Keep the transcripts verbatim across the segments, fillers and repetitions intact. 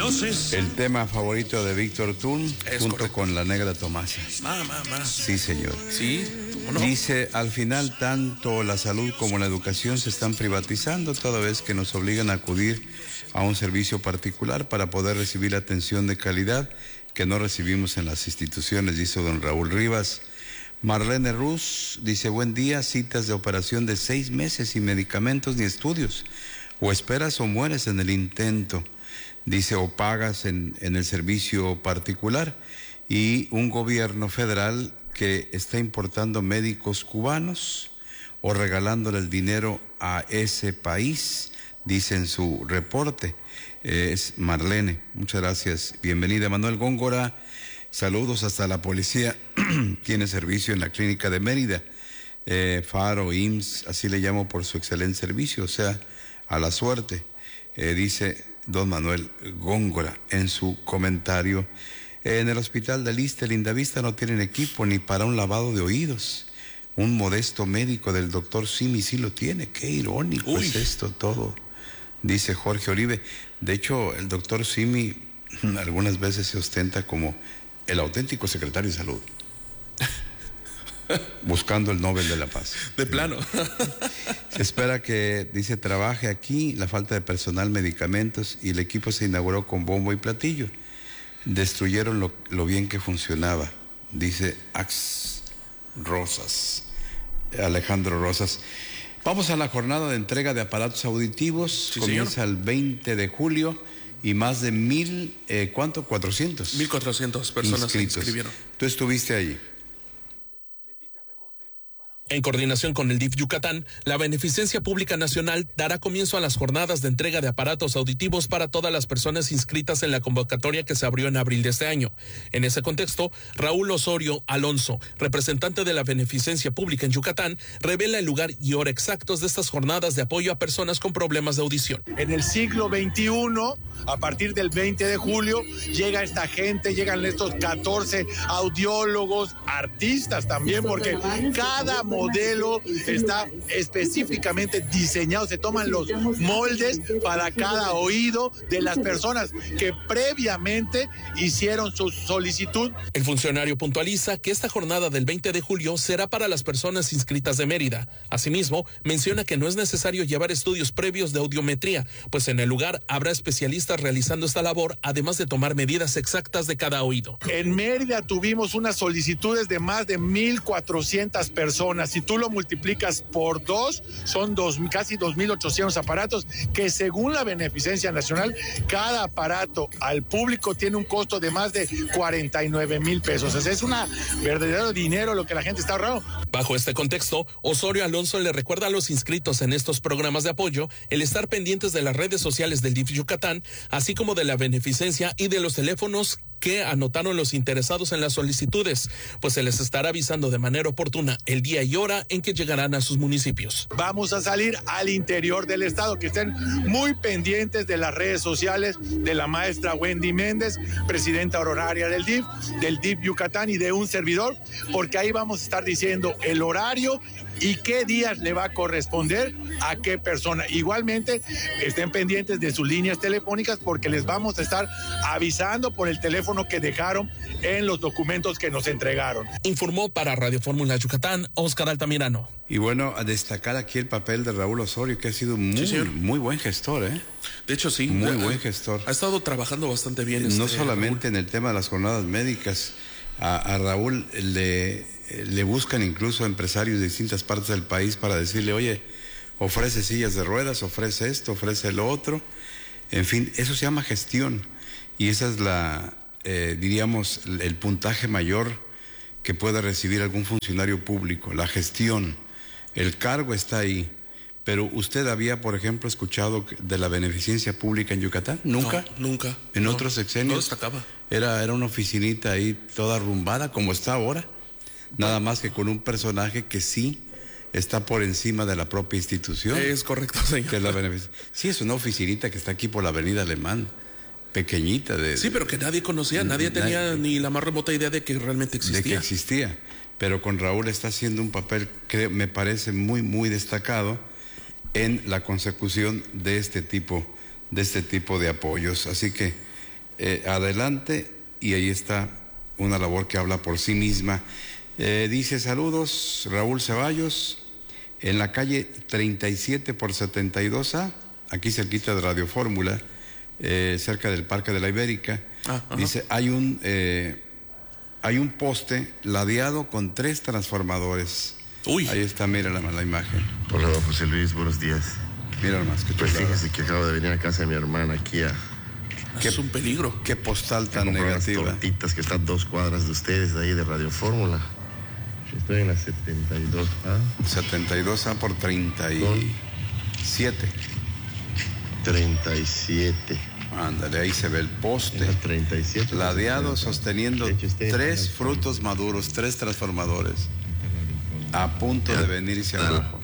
Entonces... El tema favorito de Víctor Tún, junto correcto. con la Negra Tomasa. Más, más, más. Sí, señor. Sí, ¿cómo no? Dice, al final tanto la salud como la educación se están privatizando, toda vez que nos obligan a acudir a un servicio particular para poder recibir atención de calidad que no recibimos en las instituciones, dice don Raúl Rivas. Marlene Ruz dice, buen día, citas de operación de seis meses sin medicamentos ni estudios. O esperas o mueres en el intento. Dice, o pagas en, en el servicio particular. Y un gobierno federal que está importando médicos cubanos o regalándole el dinero a ese país, dice en su reporte. Eh, es Marlene, muchas gracias. Bienvenida. Manuel Góngora, saludos hasta la policía. Tiene servicio en la clínica de Mérida. Eh, Faro, I M S S, así le llamo por su excelente servicio, o sea, a la suerte, eh, dice don Manuel Góngora en su comentario. Eh, en el hospital de Lista, Lindavista, no tienen equipo ni para un lavado de oídos. Un modesto médico del doctor Simi sí lo tiene. Qué irónico Uy. es esto todo, dice Jorge Oribe. De hecho, el doctor Simi algunas veces se ostenta como el auténtico secretario de salud, buscando el Nobel de la Paz. De plano. Se espera que, dice, trabaje aquí la falta de personal, medicamentos, y el equipo se inauguró con bombo y platillo. Destruyeron lo, lo bien que funcionaba, dice Ax Rosas, Alejandro Rosas. Vamos a la jornada de entrega de aparatos auditivos. Sí, comienza señor. el veinte de julio y más de mil, eh, ¿cuánto? ¿cuatrocientos? mil cuatrocientas personas inscritos. Se inscribieron. Tú estuviste allí. En coordinación con el D I F Yucatán, la Beneficencia Pública Nacional dará comienzo a las jornadas de entrega de aparatos auditivos para todas las personas inscritas en la convocatoria que se abrió en abril de este año. En ese contexto, Raúl Osorio Alonso, representante de la Beneficencia Pública en Yucatán, revela el lugar y hora exactos de estas jornadas de apoyo a personas con problemas de audición. En el siglo veintiuno, a partir del veinte de julio, llega esta gente, llegan estos catorce audiólogos, artistas también, porque cada modelo está específicamente diseñado, se toman los moldes para cada oído de las personas que previamente hicieron su solicitud. El funcionario puntualiza que esta jornada del veinte de julio será para las personas inscritas de Mérida. Asimismo, menciona que no es necesario llevar estudios previos de audiometría, pues en el lugar habrá especialistas realizando esta labor, además de tomar medidas exactas de cada oído. En Mérida tuvimos unas solicitudes de más de mil cuatrocientas personas. Si tú lo multiplicas por dos, son dos, casi dos mil ochocientos aparatos que, según la Beneficencia Nacional, cada aparato al público tiene un costo de más de cuarenta y nueve mil pesos. O sea, es un verdadero dinero lo que la gente está ahorrando. Bajo este contexto, Osorio Alonso le recuerda a los inscritos en estos programas de apoyo el estar pendientes de las redes sociales del D I F Yucatán, así como de la Beneficencia y de los teléfonos que anotaron los interesados en las solicitudes, pues se les estará avisando de manera oportuna el día y hora en que llegarán a sus municipios. Vamos a salir al interior del estado, que estén muy pendientes de las redes sociales de la maestra Wendy Méndez, presidenta honoraria del D I F, del D I F Yucatán y de un servidor, porque ahí vamos a estar diciendo el horario y qué días le va a corresponder a qué persona. Igualmente, estén pendientes de sus líneas telefónicas, porque les vamos a estar avisando por el teléfono que dejaron en los documentos que nos entregaron. Informó para Radio Fórmula Yucatán, Oscar Altamirano. Y bueno, a destacar aquí el papel de Raúl Osorio, que ha sido muy, sí, muy buen gestor, ¿eh? De hecho, sí. Muy ha, buen gestor. Ha estado trabajando bastante bien. No este, solamente Raúl. en el tema de las jornadas médicas. A, a Raúl le, le buscan incluso empresarios de distintas partes del país para decirle, oye, ofrece sillas de ruedas, ofrece esto, ofrece lo otro. En fin, eso se llama gestión. Y esa es la, eh, diríamos, el puntaje mayor que puede recibir algún funcionario público, la gestión. El cargo está ahí. Pero usted había, por ejemplo, escuchado de la beneficencia pública en Yucatán, ¿nunca? No, nunca. En no, otros sexenios. No destacaba. Era, era una oficinita ahí toda arrumbada como está ahora. Nada más que con un personaje que sí está por encima de la propia institución. Es correcto, señor. Que es la beneficencia. Sí, es una oficinita que está aquí por la avenida Alemán. Pequeñita. De, sí, pero que nadie conocía, nadie tenía nadie, ni la más remota idea de que realmente existía. De que existía. Pero con Raúl está haciendo un papel que me parece muy, muy destacado en la consecución de este tipo, de este tipo de apoyos. Así que eh, adelante, y ahí está una labor que habla por sí misma. Eh, dice, saludos, Raúl Ceballos, en la calle treinta y siete por setenta y dos A, aquí cerquita de Radio Fórmula, eh, cerca del Parque de la Ibérica. Ah, dice, hay un, eh, hay un poste ladeado con tres transformadores. Uy. Ahí está, mira la, la imagen. Hola, José Luis, buenos días. Mira nomás, que pues fíjese que acabo de venir a casa de mi hermana aquí a... ¿Qué, es un peligro. Qué postal tan negativa. Las tortitas que están dos cuadras de ustedes, de ahí de Radio Fórmula. Estoy en la setenta y dos A. setenta y dos A por treinta y siete. treinta y siete. Ándale, ahí se ve el poste. treinta y siete. Ladeado, sosteniendo tres frutos maduros, tres transformadores. A punto de venirse abajo.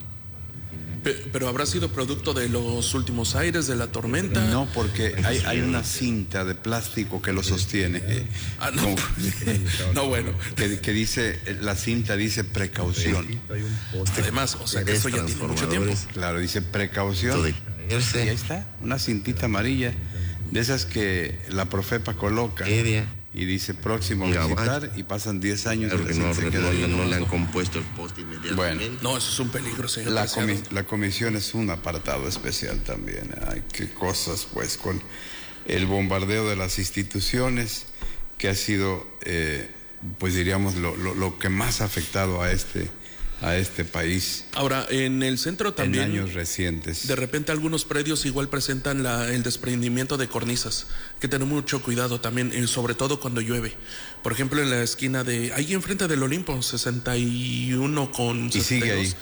¿Pero habrá sido producto de los últimos aires, de la tormenta? No, porque hay, hay una cinta de plástico que lo sostiene. Ah, no. Como, no, bueno. Que, que dice, la cinta dice precaución. Además, o sea, que eso ya tiene mucho tiempo. Claro, dice precaución. Y ahí está, una cintita amarilla, de esas que la Profepa coloca. Y dice próximo a visitar y pasan diez años. Claro que no, no, no, no le han compuesto el poste inmediatamente. Bueno, no, eso es un peligro, señor. La, comi la comisión es un apartado especial también. Ay, qué cosas, pues, con el bombardeo de las instituciones, que ha sido, eh, pues diríamos, lo, lo, lo que más ha afectado a este... a este país. Ahora, en el centro también... En años recientes. De repente algunos predios igual presentan la, el desprendimiento de cornisas. Hay que tener mucho cuidado también, sobre todo cuando llueve. Por ejemplo, en la esquina de... ahí enfrente del Olimpo, sesenta y uno con sesenta y dos. Y sigue ahí.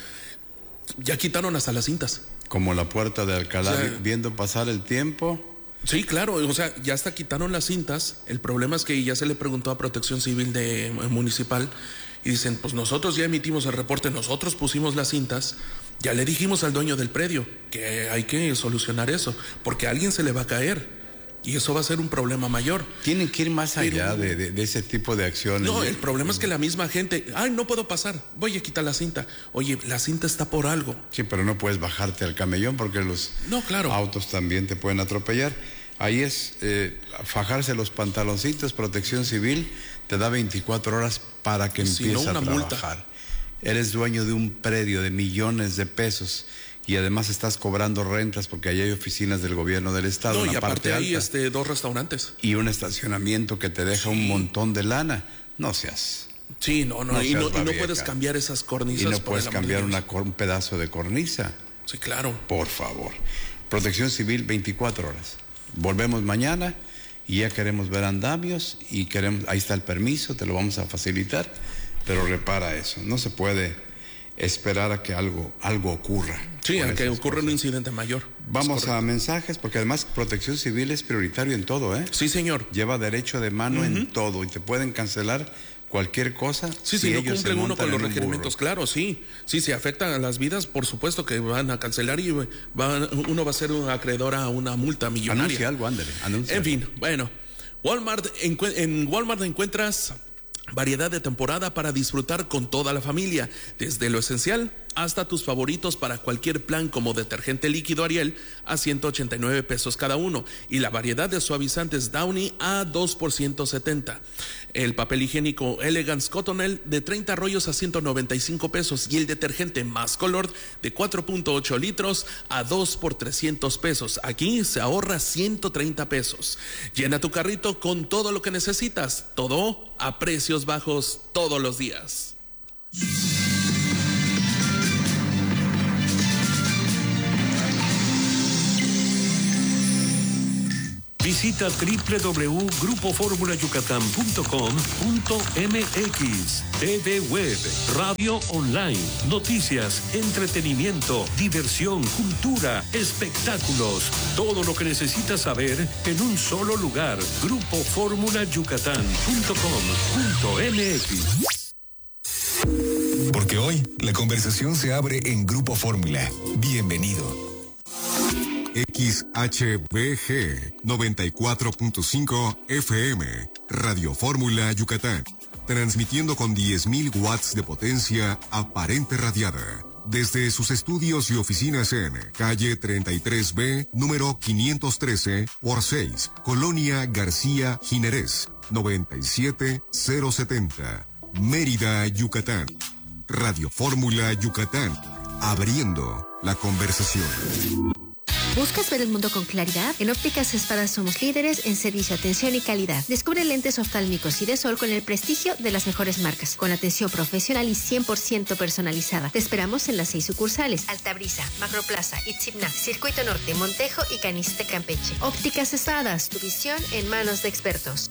Ya quitaron hasta las cintas. Como la Puerta de Alcalá, o sea, viendo pasar el tiempo... Sí, claro, o sea, ya hasta quitaron las cintas. El problema es que ya se le preguntó a Protección Civil de, eh, municipal y dicen, pues nosotros ya emitimos el reporte, nosotros pusimos las cintas, ya le dijimos al dueño del predio que hay que solucionar eso, porque a alguien se le va a caer y eso va a ser un problema mayor. Tienen que ir más allá Pero, de, de, de ese tipo de acciones. No, el problema es que la misma gente, ay, no puedo pasar, voy a quitar la cinta. Oye, la cinta está por algo. Sí, pero no puedes bajarte al camellón porque los no, claro. autos también te pueden atropellar. Ahí es eh, fajarse los pantaloncitos, Protección Civil te da veinticuatro horas para que si empieces no, una a trabajar. Multa. Eres dueño de un predio de millones de pesos y además estás cobrando rentas porque allí hay oficinas del gobierno del estado. No, una y aparte parte hay alta, este, dos restaurantes. Y un estacionamiento que te deja sí. un montón de lana. No seas... Sí, no, no, no y, no y no puedes cambiar esas cornisas. Y no puedes cambiar una, un pedazo de cornisa. Sí, claro. Por favor. Protección Civil, veinticuatro horas. Volvemos mañana y ya queremos ver andamios y queremos, ahí está el permiso, te lo vamos a facilitar, pero repara eso, no se puede esperar a que algo, algo ocurra. Sí, a que ocurra un incidente mayor. Vamos a mensajes, porque además Protección Civil es prioritario en todo, ¿eh? Sí, señor. Lleva derecho de mano uh-huh. en todo y te pueden cancelar cualquier cosa. Sí, si sí, no cumplen uno con los requerimientos, claro, sí. Sí, si afectan a las vidas, por supuesto que van a cancelar y van, uno va a ser un acreedor a una multa millonaria. Anuncia algo, ándale, anuncia. En fin, bueno, Walmart, en, en Walmart encuentras variedad de temporada para disfrutar con toda la familia, desde lo esencial hasta tus favoritos para cualquier plan, como detergente líquido Ariel a ciento ochenta y nueve pesos cada uno y la variedad de suavizantes Downy a dos por ciento setenta. El papel higiénico Elegance Cottonelle de treinta rollos a ciento noventa y cinco pesos y el detergente Más Color de cuatro punto ocho litros a dos por trescientos pesos. Aquí se ahorra ciento treinta pesos. Llena tu carrito con todo lo que necesitas, todo a precios bajos todos los días. Visita doble u doble u doble u punto grupo formula yucatán punto com punto m x, T V web, radio online, noticias, entretenimiento, diversión, cultura, espectáculos, todo lo que necesitas saber en un solo lugar. grupo formula yucatán punto com punto m x. Porque hoy la conversación se abre en Grupo Fórmula. Bienvenido. X H B G noventa y cuatro punto cinco F M, Radio Fórmula Yucatán, transmitiendo con diez mil watts de potencia aparente radiada, Desde sus estudios y oficinas en calle treinta y tres B, número quinientos trece, por seis, Colonia García Ginerés, noventa y siete cero setenta, Mérida, Yucatán. Radio Fórmula Yucatán, abriendo la conversación. ¿Buscas ver el mundo con claridad? En Ópticas Espada somos líderes en servicio, atención y calidad. Descubre lentes oftálmicos y de sol con el prestigio de las mejores marcas, con atención profesional y cien por ciento personalizada. Te esperamos en las seis sucursales: Altabrisa, Macroplaza, Itzibna, Circuito Norte, Montejo y Caniste, Campeche. Ópticas Espadas, tu visión en manos de expertos.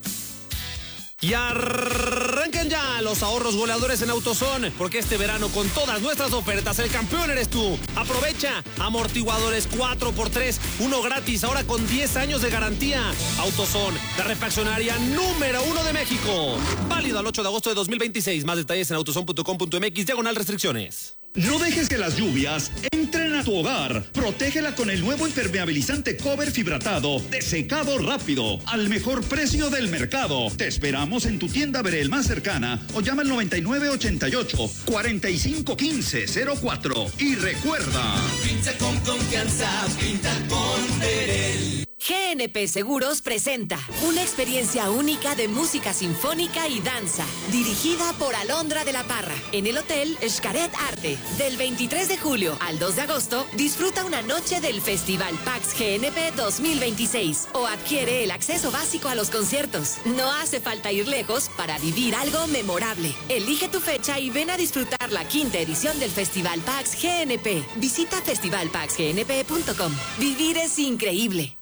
Y arranquen ya los ahorros goleadores en AutoZone, porque este verano con todas nuestras ofertas el campeón eres tú. Aprovecha amortiguadores cuatro por tres, uno gratis, ahora con diez años de garantía. AutoZone, la refaccionaria número uno de México. Válido al ocho de agosto de dos mil veintiséis. Más detalles en autozone punto com punto m x, diagonal restricciones. No dejes que las lluvias entren a tu hogar. Protégela con el nuevo impermeabilizante Cover Fibratado de secado rápido al mejor precio del mercado. Te esperamos en tu tienda Verel más cercana o llama al noventa y nueve ochenta y ocho, cuarenta y cinco quince cero cuatro. Y recuerda, pinta con confianza, pinta con Verel. G N P Seguros presenta una experiencia única de música sinfónica y danza, dirigida por Alondra de la Parra, en el Hotel Xcaret Arte. Del veintitrés de julio al dos de agosto, disfruta una noche del Festival PAX G N P dos mil veintiséis o adquiere el acceso básico a los conciertos. No hace falta ir lejos para vivir algo memorable. Elige tu fecha y ven a disfrutar la quinta edición del Festival PAX G N P. Visita festival pax g n p punto com. Vivir es increíble.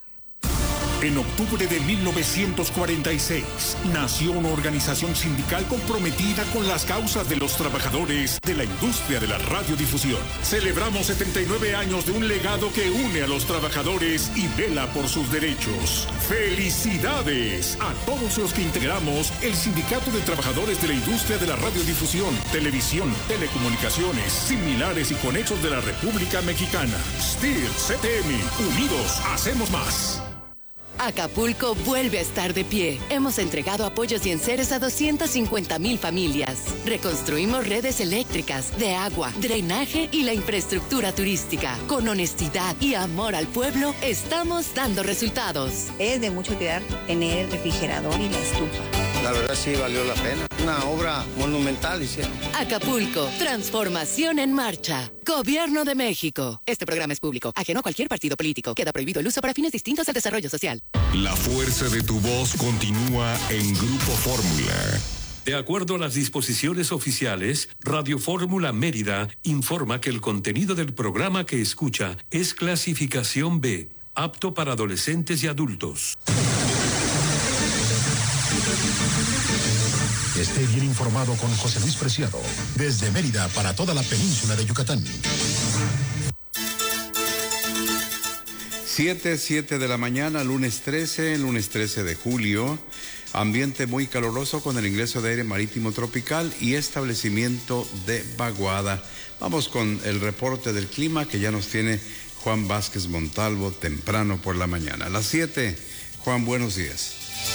En octubre de mil novecientos cuarenta y seis, nació una organización sindical comprometida con las causas de los trabajadores de la industria de la radiodifusión. Celebramos setenta y nueve años de un legado que une a los trabajadores y vela por sus derechos. ¡Felicidades a todos los que integramos el Sindicato de Trabajadores de la Industria de la Radiodifusión, Televisión, Telecomunicaciones, similares y conexos de la República Mexicana! S T I R, C T M, unidos hacemos más. Acapulco vuelve a estar de pie. Hemos entregado apoyos y enseres a doscientas cincuenta mil familias. Reconstruimos redes eléctricas, de agua, drenaje y la infraestructura turística. Con honestidad y amor al pueblo, estamos dando resultados. Es de mucho cuidar tener el refrigerador y la estufa. La verdad sí valió la pena. Una obra monumental hicieron. Acapulco, transformación en marcha. Gobierno de México. Este programa es público, ajeno a cualquier partido político. Queda prohibido el uso para fines distintos al desarrollo social. La fuerza de tu voz continúa en Grupo Fórmula. De acuerdo a las disposiciones oficiales, Radio Fórmula Mérida informa que el contenido del programa que escucha es clasificación B, apto para adolescentes y adultos. Esté bien informado con José Luis Preciado, desde Mérida para toda la península de Yucatán. siete, siete de la mañana, lunes trece, lunes trece de julio. Ambiente muy caluroso con el ingreso de aire marítimo tropical y establecimiento de vaguada. Vamos con el reporte del clima que ya nos tiene Juan Vázquez Montalvo temprano por la mañana. A las siete, Juan, buenos días.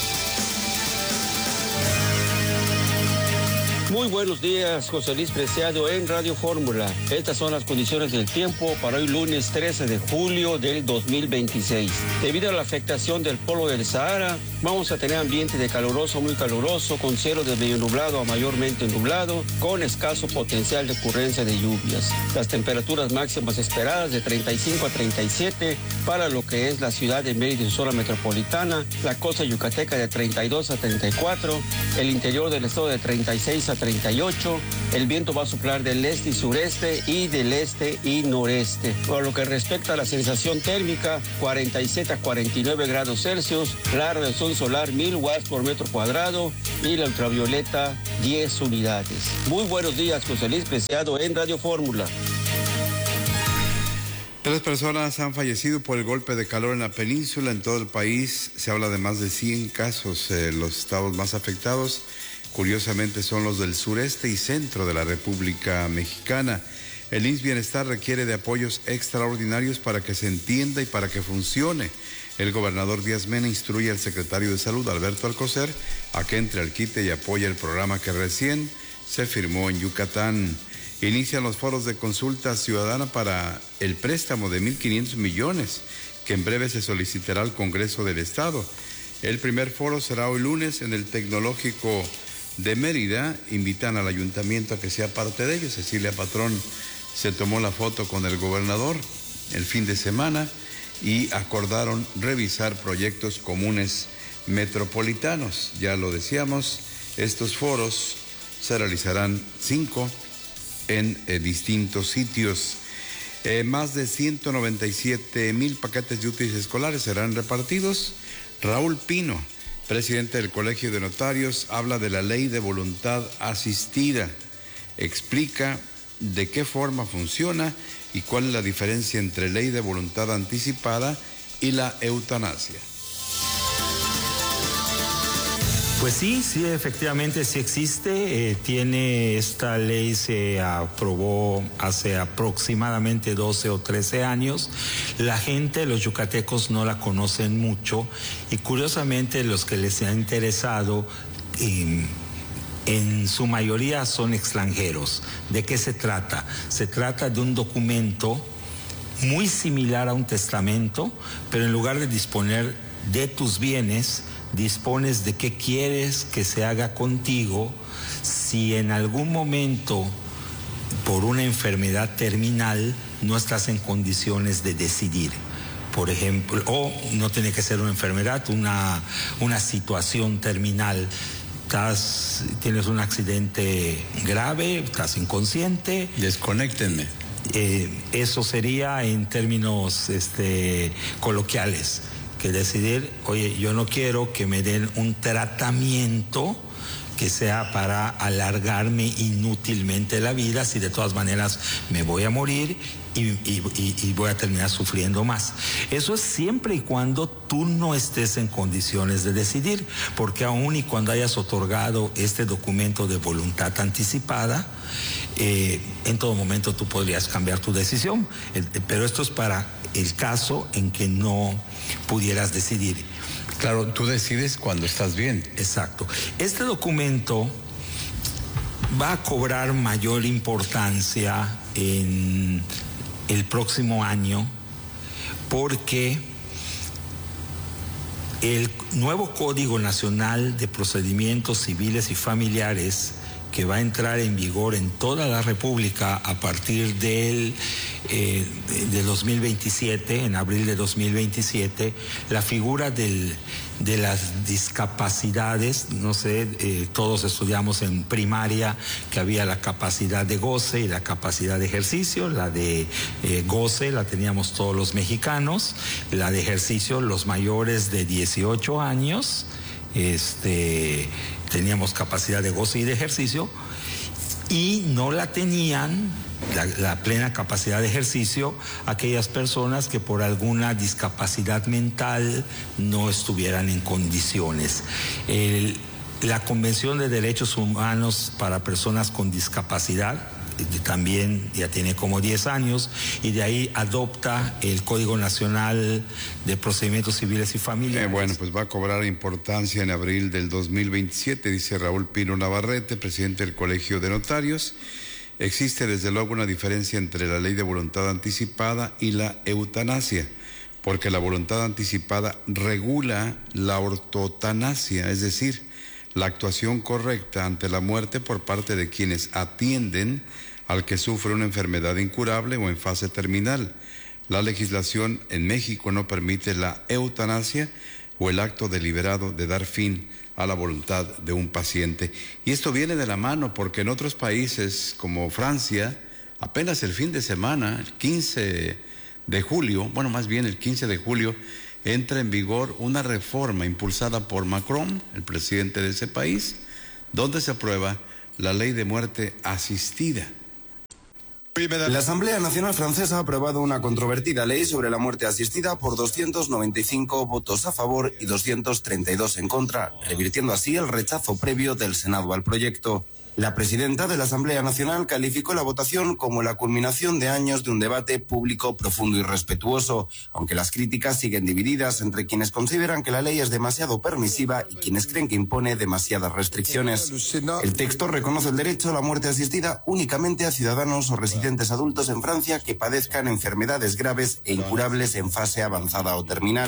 Muy buenos días, José Luis Preciado en Radio Fórmula. Estas son las condiciones del tiempo para hoy lunes trece de julio del dos mil veintiséis. Debido a la afectación del polvo del Sahara, vamos a tener ambiente de caluroso, muy caluroso, con cielo de medio nublado a mayormente nublado, con escaso potencial de ocurrencia de lluvias. Las temperaturas máximas esperadas de treinta y cinco a treinta y siete para lo que es la ciudad de Mérida y su zona metropolitana, la costa yucateca de treinta y dos a treinta y cuatro, el interior del estado de treinta y seis a treinta y ocho, el viento va a soplar del este y sureste y del este y noreste. Por lo que respecta a la sensación térmica, cuarenta y siete a cuarenta y nueve grados Celsius, la radiación solar mil watts por metro cuadrado y la ultravioleta diez unidades. Muy buenos días, José Luis Preciado en Radio Fórmula. Tres personas han fallecido por el golpe de calor en la península. En todo el país se habla de más de cien casos. Eh, los estados más afectados, curiosamente, son los del sureste y centro de la República Mexicana. El I M S S Bienestar requiere de apoyos extraordinarios para que se entienda y para que funcione. El gobernador Díaz Mena instruye al secretario de Salud, Alberto Alcocer, a que entre al quite y apoye el programa que recién se firmó en Yucatán. Inician los foros de consulta ciudadana para el préstamo de mil quinientos millones, que en breve se solicitará al Congreso del Estado. El primer foro será hoy lunes en el Tecnológico de Mérida. Invitan al ayuntamiento a que sea parte de ellos. Cecilia Patrón se tomó la foto con el gobernador el fin de semana y acordaron revisar proyectos comunes metropolitanos. Ya lo decíamos, estos foros se realizarán cinco en eh, distintos sitios. Eh, más de ciento noventa y siete mil paquetes de útiles escolares serán repartidos. Raúl Pino, presidente del Colegio de Notarios, habla de la ley de voluntad asistida. Explica de qué forma funciona y cuál es la diferencia entre ley de voluntad anticipada y la eutanasia. Pues sí, sí, efectivamente sí existe. Eh, tiene esta ley, se aprobó hace aproximadamente doce o trece años. La gente, los yucatecos, no la conocen mucho y curiosamente los que les ha interesado, eh, en su mayoría son extranjeros. ¿De qué se trata? Se trata de un documento muy similar a un testamento, pero en lugar de disponer de tus bienes, dispones de qué quieres que se haga contigo si en algún momento, por una enfermedad terminal, no estás en condiciones de decidir. Por ejemplo, o no tiene que ser una enfermedad, una, una situación terminal. Estás, tienes un accidente grave, estás inconsciente. Desconéctenme. Eh, eso sería en términos este, coloquiales. Que decidir, oye, yo no quiero que me den un tratamiento que sea para alargarme inútilmente la vida, si de todas maneras me voy a morir y, y, y, y voy a terminar sufriendo más. Eso es siempre y cuando tú no estés en condiciones de decidir, porque aún y cuando hayas otorgado este documento de voluntad anticipada, eh, en todo momento tú podrías cambiar tu decisión, eh, pero esto es para el caso en que no pudieras decidir. Claro, tú decides cuando estás bien. Exacto. Este documento va a cobrar mayor importancia en el próximo año porque el nuevo Código Nacional de Procedimientos Civiles y Familiares, que va a entrar en vigor en toda la República a partir del eh, de dos mil veintisiete, en abril de dos mil veintisiete, la figura del, de las discapacidades, no sé, eh, todos estudiamos en primaria que había la capacidad de goce y la capacidad de ejercicio. La de eh, goce la teníamos todos los mexicanos, la de ejercicio los mayores de dieciocho años, este... teníamos capacidad de goce y de ejercicio, y no la tenían, la, la plena capacidad de ejercicio, aquellas personas que por alguna discapacidad mental no estuvieran en condiciones. El, la Convención de Derechos Humanos para Personas con Discapacidad también ya tiene como diez años, y de ahí adopta el Código Nacional de Procedimientos Civiles y Familiares. Eh, bueno, pues va a cobrar importancia en abril del dos mil veintisiete, dice Raúl Pino Navarrete, presidente del Colegio de Notarios. Existe desde luego una diferencia entre la ley de voluntad anticipada y la eutanasia, porque la voluntad anticipada regula la ortotanasia, es decir, la actuación correcta ante la muerte por parte de quienes atienden al que sufre una enfermedad incurable o en fase terminal. La legislación en México no permite la eutanasia o el acto deliberado de dar fin a la voluntad de un paciente. Y esto viene de la mano porque en otros países como Francia, apenas el fin de semana, el quince de julio, bueno, más bien el quince de julio, entra en vigor una reforma impulsada por Macron, el presidente de ese país, donde se aprueba la ley de muerte asistida. La Asamblea Nacional Francesa ha aprobado una controvertida ley sobre la muerte asistida por doscientos noventa y cinco votos a favor y doscientos treinta y dos en contra, revirtiendo así el rechazo previo del Senado al proyecto. La presidenta de la Asamblea Nacional calificó la votación como la culminación de años de un debate público profundo y respetuoso, aunque las críticas siguen divididas entre quienes consideran que la ley es demasiado permisiva y quienes creen que impone demasiadas restricciones. El texto reconoce el derecho a la muerte asistida únicamente a ciudadanos o residentes adultos en Francia que padezcan enfermedades graves e incurables en fase avanzada o terminal.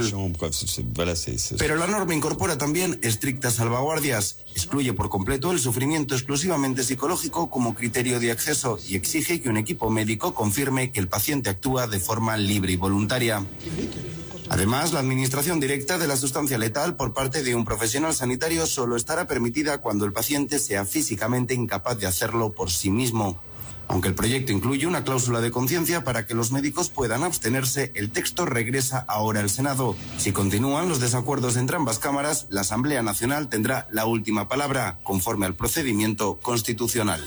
Pero la norma incorpora también estrictas salvaguardias, excluye por completo el sufrimiento exclusivamente psicológico como criterio de acceso y exige que un equipo médico confirme que el paciente actúa de forma libre y voluntaria. Además, la administración directa de la sustancia letal por parte de un profesional sanitario solo estará permitida cuando el paciente sea físicamente incapaz de hacerlo por sí mismo. Aunque el proyecto incluye una cláusula de conciencia para que los médicos puedan abstenerse, el texto regresa ahora al Senado. Si continúan los desacuerdos entre ambas cámaras, la Asamblea Nacional tendrá la última palabra, conforme al procedimiento constitucional.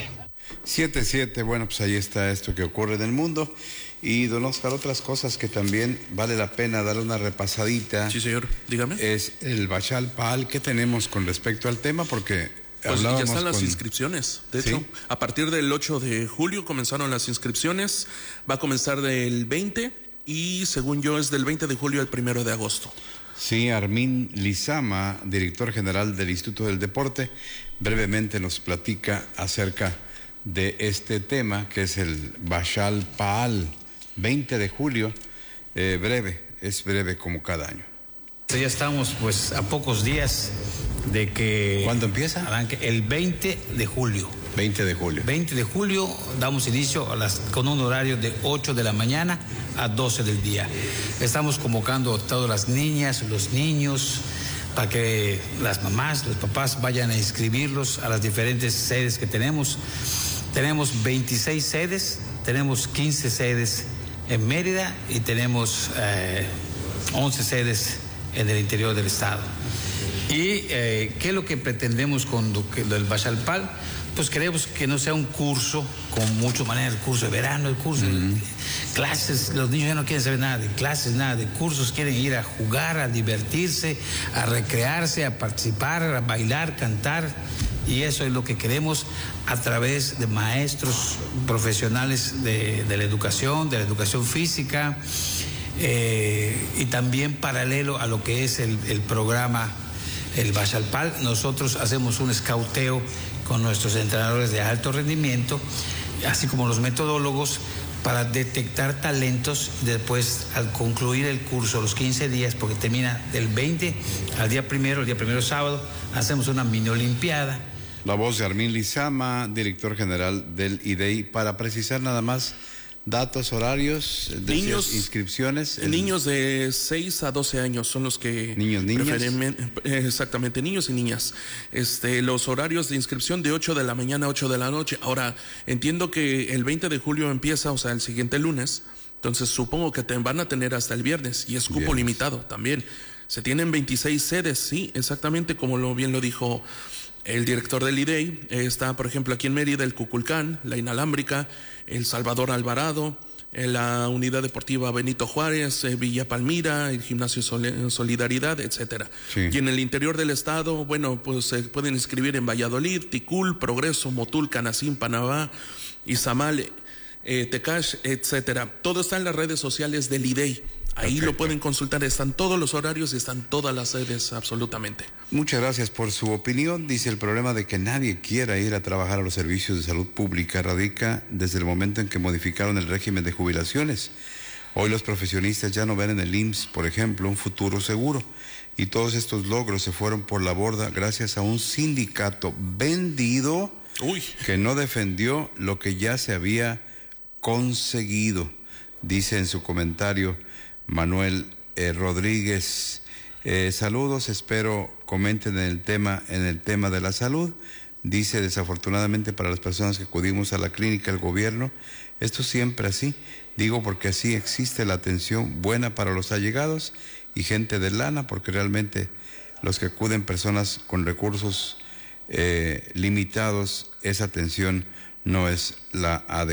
siete siete, bueno, pues ahí está esto que ocurre en el mundo. Y don Oscar, otras cosas que también vale la pena darle una repasadita. Sí, señor, dígame. Es el Bashal Pal. ¿Qué tenemos con respecto al tema? Porque pues ya están las con... inscripciones. De ¿Sí? hecho, a partir del ocho de julio comenzaron las inscripciones. Va a comenzar del veinte y según yo es del veinte de julio al primero de agosto. Sí, Armin Lizama, director general del Instituto del Deporte, brevemente nos platica acerca de este tema que es el Bashal Pal. veinte de julio, eh, breve, es breve como cada año. Ya estamos pues a pocos días de que... ¿Cuándo empieza? Arranque el veinte de julio. veinte de julio. veinte de julio damos inicio a las, con un horario de ocho de la mañana a doce del día. Estamos convocando a todas las niñas, los niños, para que las mamás, los papás vayan a inscribirlos a las diferentes sedes que tenemos. Tenemos veintiséis sedes, tenemos quince sedes en Mérida y tenemos eh, once sedes en el interior del estado. ¿Y eh, qué es lo que pretendemos con lo que, del Bashal Pal? Pues queremos que no sea un curso, con mucho manera el curso de verano, el curso uh-huh. de clases. Los niños ya no quieren saber nada de clases, nada de cursos, quieren ir a jugar, a divertirse, a recrearse, a participar, a bailar, cantar. Y eso es lo que queremos a través de maestros profesionales de, de la educación, de la educación física, eh, y también paralelo a lo que es el, el programa, el Bashal Pal. Nosotros hacemos un escauteo con nuestros entrenadores de alto rendimiento, así como los metodólogos, para detectar talentos. Después, al concluir el curso, los quince días, porque termina del veinte al día primero, el día primero sábado, hacemos una mini olimpiada. La voz de Armin Lizama, director general del I D E I, para precisar nada más datos, horarios, niños, inscripciones. El... Niños de seis a doce años son los que... Niños, niñas. Prefieren, exactamente, niños y niñas. Este, los horarios de inscripción de ocho de la mañana a ocho de la noche. Ahora, entiendo que el veinte de julio empieza, o sea, el siguiente lunes. Entonces, supongo que te van a tener hasta el viernes y es cupo viernes. Limitado también. Se tienen veintiséis sedes, sí, exactamente como lo bien lo dijo el director del I D E I. Está, por ejemplo, aquí en Mérida, el Cuculcán, la Inalámbrica, el Salvador Alvarado, la Unidad Deportiva Benito Juárez, eh, Villa Palmira, el Gimnasio Sol- Solidaridad, etcétera. Sí. Y en el interior del estado, bueno, pues se pueden inscribir en Valladolid, Ticul, Progreso, Motul, Canacín, Panamá, Izamal, eh, Tecash, etcétera. Todo está en las redes sociales del I D E I. Ahí Perfecto. Lo pueden consultar, están todos los horarios y están todas las sedes, absolutamente. Muchas gracias por su opinión. Dice, el problema de que nadie quiera ir a trabajar a los servicios de salud pública radica desde el momento en que modificaron el régimen de jubilaciones. Hoy los profesionistas ya no ven en el I M S S, por ejemplo, un futuro seguro. Y todos estos logros se fueron por la borda gracias a un sindicato vendido Uy. que no defendió lo que ya se había conseguido, dice en su comentario Manuel eh, Rodríguez. Eh, saludos, espero comenten en el tema, en el tema de la salud. Dice, desafortunadamente para las personas que acudimos a la clínica, el gobierno, esto siempre así, digo porque así existe la atención buena para los allegados y gente de lana, porque realmente los que acuden, personas con recursos eh, limitados, esa atención no es la adecuada.